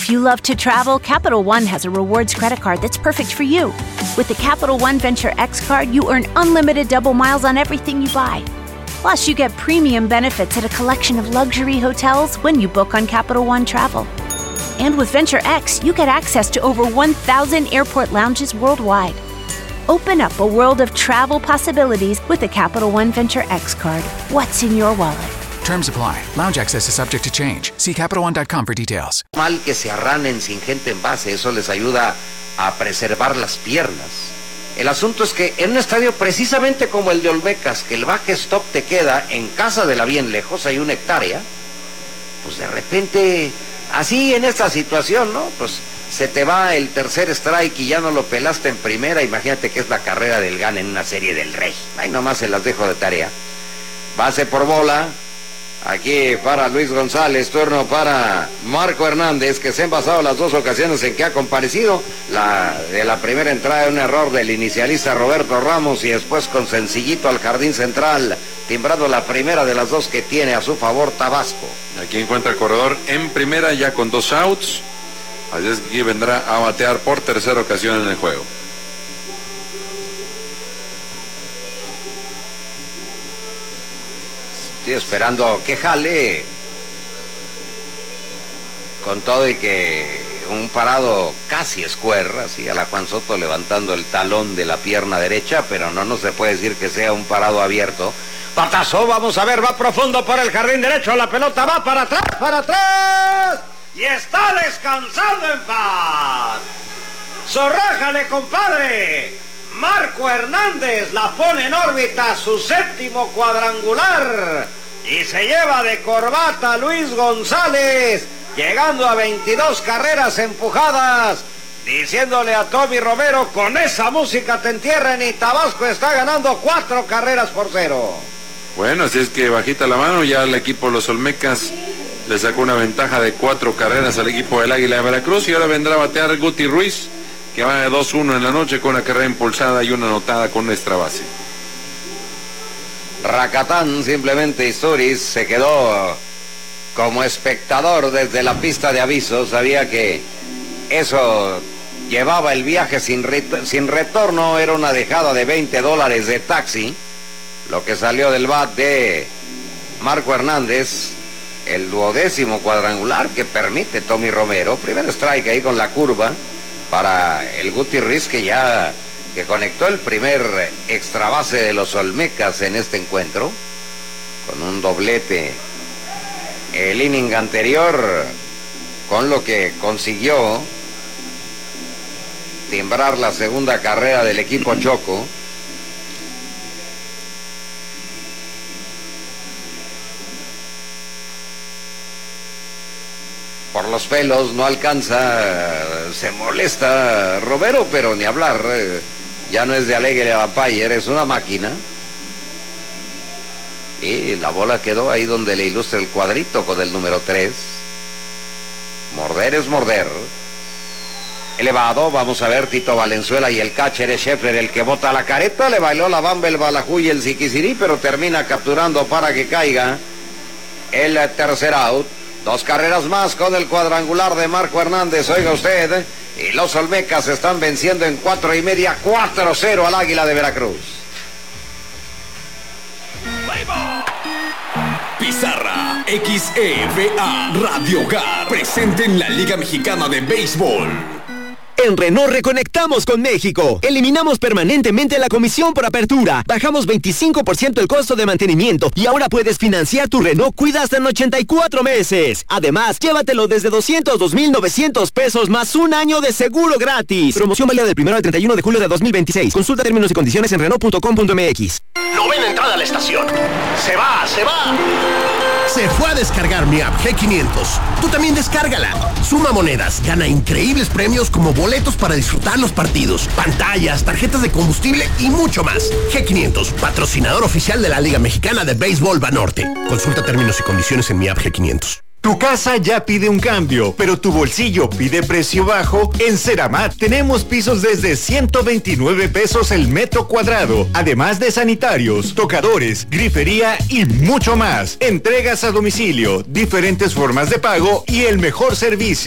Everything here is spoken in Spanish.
If you love to travel, Capital One has a rewards credit card that's perfect for you. With the Capital One Venture X card, you earn unlimited double miles on everything you buy. Plus, you get premium benefits at a collection of luxury hotels when you book on Capital One Travel. And with Venture X, you get access to over 1,000 airport lounges worldwide. Open up a world of travel possibilities with the Capital One Venture X card. What's in your wallet? Terms apply. Lounge access is subject to change. See CapitalOne.com for details. Mal que se arranen sin gente en base, eso les ayuda a preservar las piernas. El asunto es que en un estadio precisamente como el de Olmecas, que el back stop te queda en casa de la bien lejos, hay 1 hectárea, pues de repente, así en esta situación, ¿no? Pues se te va el tercer strike y ya no lo pelaste en primera. Imagínate que es la carrera del GAN en una serie del Rey. Ahí nomás se las dejo de tarea. Base por bola. Aquí para Luis González, turno para Marco Hernández, que se han pasado las 2 ocasiones en que ha comparecido. De la primera entrada, un error del inicialista Roberto Ramos, y después con sencillito al jardín central, timbrando la primera de las 2 que tiene a su favor Tabasco. Aquí encuentra el corredor en primera ya con 2 outs. Así es que aquí vendrá a batear por tercera ocasión en el juego. Estoy esperando que jale, con todo y que un parado casi square, así a la Juan Soto levantando el talón de la pierna derecha, pero no se puede decir que sea un parado abierto. Patazo, vamos a ver, va profundo por el jardín derecho, la pelota va para atrás, y está descansando en paz. ¡Zorrájale, compadre! Marco Hernández la pone en órbita, su 7º cuadrangular, y se lleva de corbata a Luis González, llegando a 22 carreras empujadas, diciéndole a Tommy Romero: con esa música te entierran, y Tabasco está ganando 4 carreras por 0. Bueno, así es que bajita la mano, ya el equipo de los Olmecas le sacó una ventaja de 4 carreras al equipo del Águila de Veracruz, y ahora vendrá a batear Guti Ruiz, que va de 2-1 en la noche con una carrera impulsada y una anotada con extra base. Racatán, simplemente Isturiz, se quedó como espectador desde la pista de aviso. Sabía que eso llevaba el viaje sin retorno. Era una dejada de $20 de taxi, lo que salió del bat de Marco Hernández. El 12º cuadrangular que permite Tommy Romero. Primer strike ahí con la curva para el Guti Ruiz, que conectó el primer extra base de los Olmecas en este encuentro, con un doblete el inning anterior, con lo que consiguió timbrar la segunda carrera del equipo Choco. Por los pelos no alcanza, se molesta Romero, pero ni hablar, ya no es de alegre a vampire, es una máquina. Y la bola quedó ahí donde le ilustra el cuadrito con el número 3. Morder es morder. Elevado, vamos a ver, Tito Valenzuela, y el catcher es Scheffler el que bota la careta. Le bailó la bamba, el balajú y el ziquisirí, pero termina capturando para que caiga el tercer out. 2 carreras más con el cuadrangular de Marco Hernández, oiga usted, y los Olmecas están venciendo en 4.5, 4-0 al Águila de Veracruz. Pizarra XEVA Radio Hogar, presente en la Liga Mexicana de Béisbol. En Renault reconectamos con México. Eliminamos permanentemente la comisión por apertura. Bajamos 25% el costo de mantenimiento y ahora puedes financiar tu Renault Cuida hasta en 84 meses. Además, llévatelo desde 202,900 pesos más un año de seguro gratis. Promoción válida del 1 al 31 de julio de 2026. Consulta términos y condiciones en Renault.com.mx. Novena entrada a la estación. Se va. Se fue a descargar mi app G500. Tú también descárgala. Suma monedas, gana increíbles premios como boletos para disfrutar los partidos, pantallas, tarjetas de combustible y mucho más. G500, patrocinador oficial de la Liga Mexicana de Béisbol Banorte. Consulta términos y condiciones en mi app G500. Tu casa ya pide un cambio, pero tu bolsillo pide precio bajo. En Ceramat tenemos pisos desde 129 pesos el metro cuadrado, además de sanitarios, tocadores, grifería y mucho más. Entregas a domicilio, diferentes formas de pago y el mejor servicio.